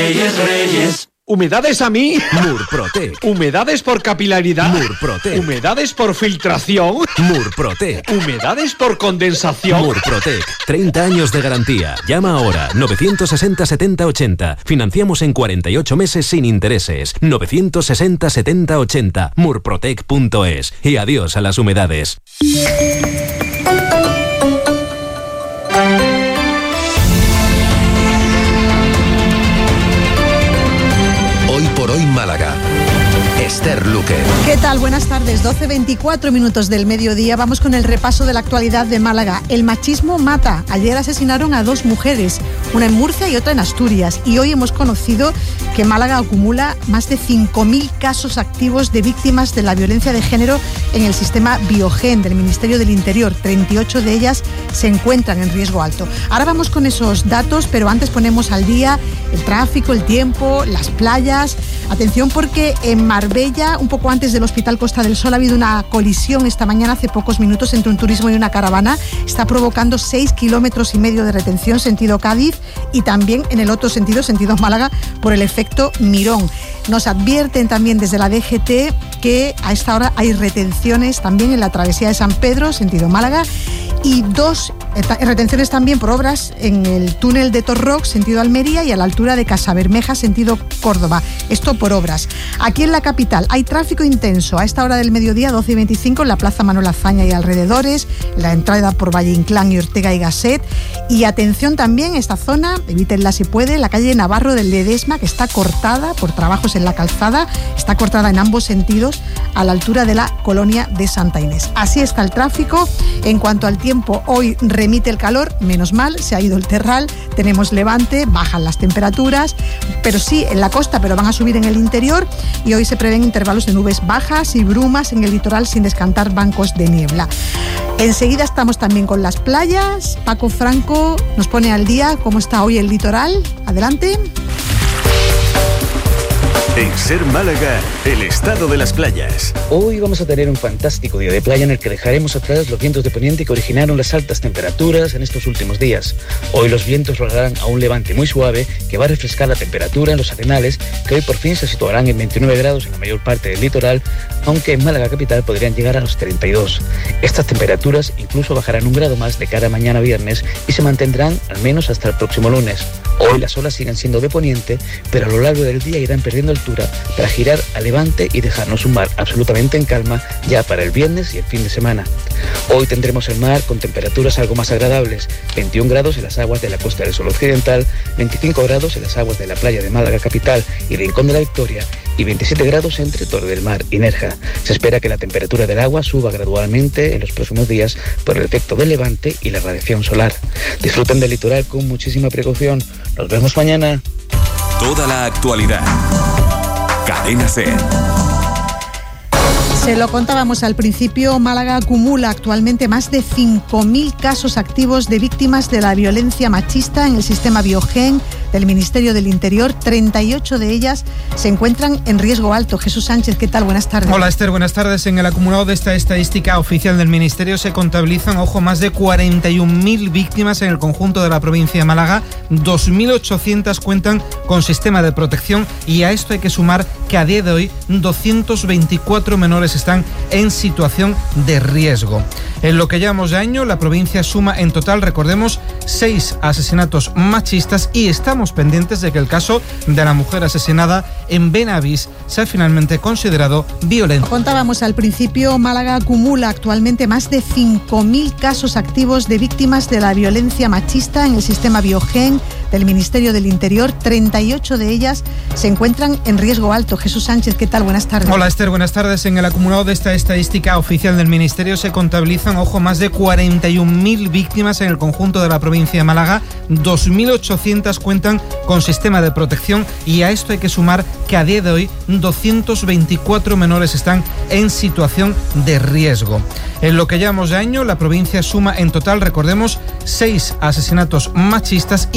Reyes. ¿Humedades a mí? Murprotec. ¿Humedades por capilaridad? Murprotec. ¿Humedades por filtración? Murprotec. ¿Humedades por condensación? Murprotec. 30 años de garantía. Llama ahora. 960 70 80. Financiamos en 48 meses sin intereses. 960 70 80. Murprotec.es. Y adiós a las humedades. Hoy Málaga. Esther Luque. ¿Qué tal? Buenas tardes. 12:24 minutos del mediodía. Vamos con el repaso de la actualidad de Málaga. El machismo mata. Ayer asesinaron a 2 mujeres, una en Murcia y otra en Asturias. Y hoy hemos conocido que Málaga acumula más de 5.000 casos activos de víctimas de la violencia de género en el sistema Biogen del Ministerio del Interior. 38 de ellas se encuentran en riesgo alto. Ahora vamos con esos datos, pero antes ponemos al día el tráfico, el tiempo, las playas. Atención porque en Marbella, un poco antes del Hospital Costa del Sol, ha habido una colisión esta mañana, hace pocos minutos, entre un turismo y una caravana. Está provocando 6,5 kilómetros de retención sentido Cádiz y también en el otro sentido Málaga, por el efecto Mirón. Nos advierten también desde la DGT que a esta hora hay retenciones también en la travesía de San Pedro, sentido Málaga, y 2 retenciones también por obras en el túnel de Torrox, sentido Almería, y a la altura de Casabermeja, sentido Córdoba. Esto por obras. Aquí en la capital hay tráfico intenso a esta hora del mediodía, 12:25, en la Plaza Manuel Azaña y alrededores, la entrada por Valle Inclán y Ortega y Gasset. Y atención también, esta zona, evítenla si puede, la calle Navarro del Ledesma, que está cortada por trabajos en la calzada, está cortada en ambos sentidos a la altura de la colonia de Santa Inés. Así está el tráfico. En cuanto al tiempo, hoy remite el calor, menos mal, se ha ido el terral, tenemos levante, bajan las temperaturas, pero sí en la costa, pero van a subir en el interior, y hoy se prevén intervalos de nubes bajas y brumas en el litoral sin descantar bancos de niebla. Enseguida estamos también con las playas. Paco Franco nos pone al día cómo está hoy el litoral. Adelante. En Ser Málaga, el estado de las playas. Hoy vamos a tener un fantástico día de playa en el que dejaremos atrás los vientos de poniente que originaron las altas temperaturas en estos últimos días. Hoy los vientos rolarán a un levante muy suave que va a refrescar la temperatura en los arenales, que hoy por fin se situarán en 29 grados en la mayor parte del litoral, aunque en Málaga capital podrían llegar a los 32. Estas temperaturas incluso bajarán 1 grado más de cara a mañana viernes y se mantendrán al menos hasta el próximo lunes. Hoy las olas siguen siendo de poniente, pero a lo largo del día irán perdiendo altura para girar a levante y dejarnos un mar absolutamente en calma ya para el viernes y el fin de semana. Hoy tendremos el mar con temperaturas algo más agradables, 21 grados en las aguas de la Costa del Sol Occidental, 25 grados en las aguas de la playa de Málaga capital y Rincón de la Victoria, y 27 grados entre Torre del Mar y Nerja. Se espera que la temperatura del agua suba gradualmente en los próximos días por el efecto del levante y la radiación solar. Disfruten del litoral con muchísima precaución. Nos vemos mañana. Toda la actualidad. Cadena SER. Se lo contábamos al principio, Málaga acumula actualmente más de 5.000 casos activos de víctimas de la violencia machista en el sistema Biogen del Ministerio del Interior. 38 de ellas se encuentran en riesgo alto. Jesús Sánchez, ¿qué tal? Buenas tardes. Hola Esther, buenas tardes. En el acumulado de esta estadística oficial del Ministerio se contabilizan, más de 41.000 víctimas en el conjunto de la provincia de Málaga. 2.800 cuentan con sistema de protección, y a esto hay que sumar que a día de hoy 224 menores están en situación de riesgo. En lo que llevamos de año, la provincia suma en total, recordemos, 6 asesinatos machistas, y estamos pendientes de que el caso de la mujer asesinada en Benavís sea finalmente considerado violento. Contábamos al principio, Málaga acumula actualmente más de 5.000 casos activos de víctimas de la violencia machista en el sistema Biogen del Ministerio del Interior. 38 de ellas se encuentran en riesgo alto. Jesús Sánchez, ¿qué tal? Buenas tardes. Hola Esther, buenas tardes. En el acumulado de esta estadística oficial del Ministerio se contabilizan, más de 41.000 víctimas en el conjunto de la provincia de Málaga. 2.800 cuentan con sistema de protección, y a esto hay que sumar que a día de hoy 224 menores están en situación de riesgo. En lo que llevamos de año, la provincia suma en total, recordemos, 6 asesinatos machistas.